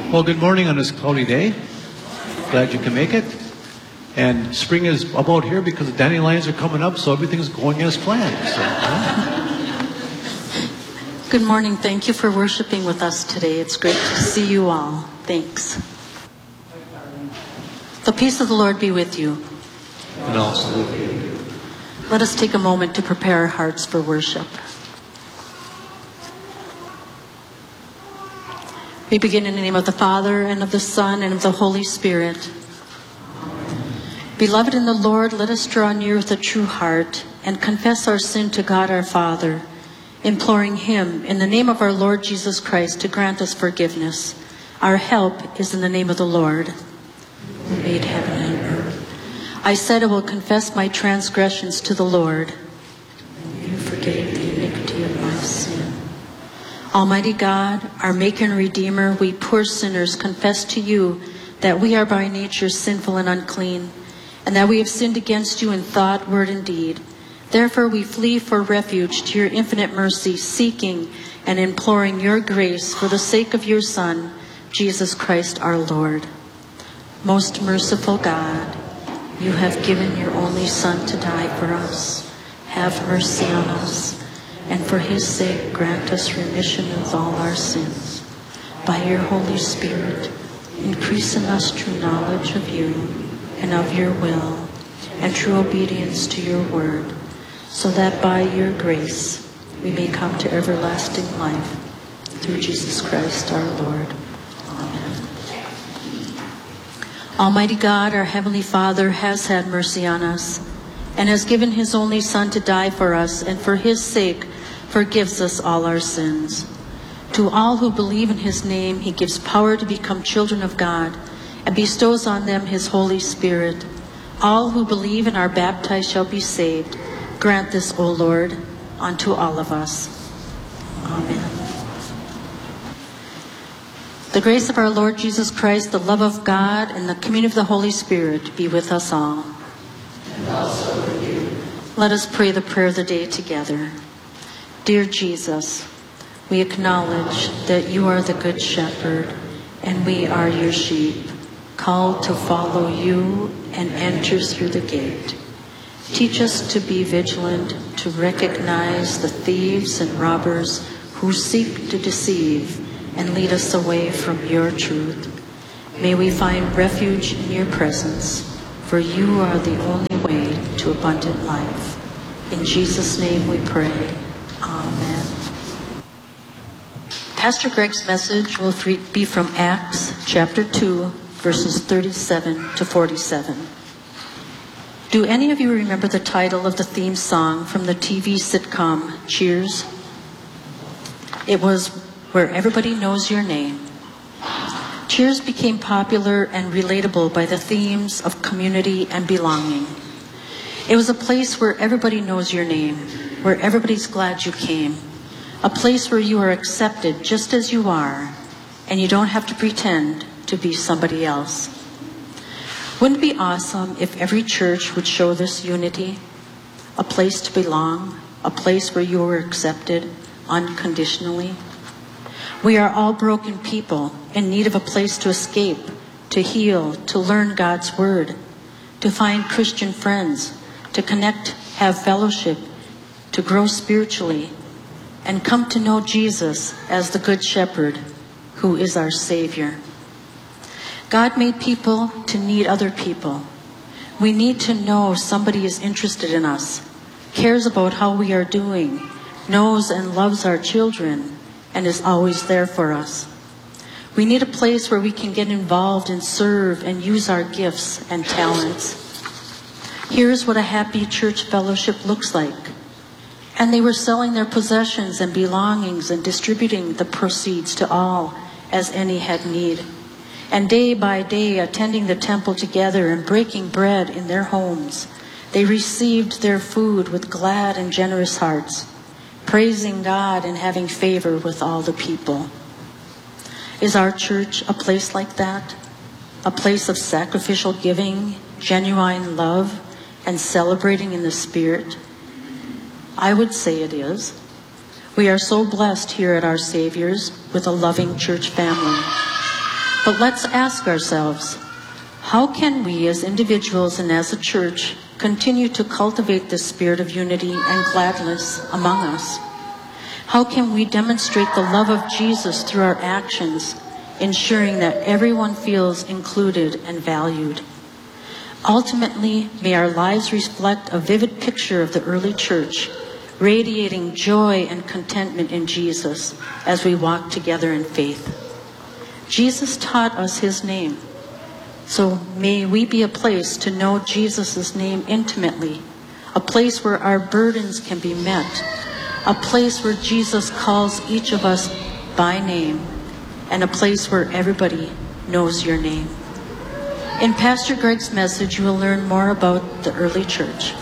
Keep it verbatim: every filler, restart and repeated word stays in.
Well, good morning on this cloudy day. Glad you can make it. And spring is about here because the dandelions are coming up, so everything's going as planned. So, yeah. Good morning. Thank you for worshiping with us today. It's great to see you all. Thanks. The peace of the Lord be with you. And also with you. Let us take a moment to prepare our hearts for worship. We begin in the name of the Father, and of the Son, and of the Holy Spirit. Beloved in the Lord, let us draw near with a true heart and confess our sin to God our Father, imploring Him in the name of our Lord Jesus Christ to grant us forgiveness. Our help is in the name of the Lord, who made heaven and earth. I said I will confess my transgressions to the Lord, and you forgave the iniquity of my sin. Almighty God, our Maker and Redeemer, we poor sinners confess to you that we are by nature sinful and unclean, and that we have sinned against you in thought, word, and deed. Therefore we flee for refuge to your infinite mercy, seeking and imploring your grace for the sake of your Son, Jesus Christ our Lord. Most merciful God, you have given your only Son to die for us. Have mercy on us, and for his sake grant us remission of all our sins. By your Holy Spirit, increase in us true knowledge of you and of your will, and true obedience to your word, so that by your grace we may come to everlasting life, through Jesus Christ our Lord. Amen. Almighty God, our Heavenly Father, has had mercy on us, and has given his only Son to die for us, and for his sake forgives us all our sins. To all who believe in his name, he gives power to become children of God, and bestows on them his Holy Spirit. All who believe and are baptized shall be saved. Grant this, O Lord, unto all of us. Amen. The grace of our Lord Jesus Christ, the love of God, and the communion of the Holy Spirit be with us all. And also with you. Let us pray the prayer of the day together. Dear Jesus, we acknowledge that you are the Good Shepherd, and we are your sheep, called to follow you and enter through the gate. Teach us to be vigilant, to recognize the thieves and robbers who seek to deceive and lead us away from your truth. May we find refuge in your presence, for you are the only way to abundant life. In Jesus' name we pray. Amen. Pastor Greg's message will be from Acts chapter two, verses thirty-seven to forty-seven. Do any of you remember the title of the theme song from the T V sitcom Cheers? It was Where Everybody Knows Your Name. Cheers became popular and relatable by the themes of community and belonging. It was a place where everybody knows your name, where everybody's glad you came, a place where you are accepted just as you are, and you don't have to pretend to be somebody else. Wouldn't it be awesome if every church would show this unity? A place to belong, a place where you are accepted unconditionally. We are all broken people in need of a place to escape, to heal, to learn God's word, to find Christian friends, to connect, have fellowship, to grow spiritually, and come to know Jesus as the Good Shepherd, who is our Savior. God made people to need other people. We need to know somebody is interested in us, cares about how we are doing, knows and loves our children, and is always there for us. We need a place where we can get involved and serve and use our gifts and talents. Here's what a happy church fellowship looks like. And they were selling their possessions and belongings and distributing the proceeds to all as any had need. And day by day, attending the temple together and breaking bread in their homes, they received their food with glad and generous hearts, praising God and having favor with all the people. Is our church a place like that? A place of sacrificial giving, genuine love, and celebrating in the Spirit? I would say it is. We are so blessed here at Our Savior's with a loving church family. But let's ask ourselves, how can we as individuals and as a church continue to cultivate this spirit of unity and gladness among us? How can we demonstrate the love of Jesus through our actions, ensuring that everyone feels included and valued? Ultimately, may our lives reflect a vivid picture of the early church, radiating joy and contentment in Jesus as we walk together in faith. Jesus taught us his name, so may we be a place to know Jesus' name intimately, a place where our burdens can be met, a place where Jesus calls each of us by name, and a place where everybody knows your name. In Pastor Greg's message, you will learn more about the early church.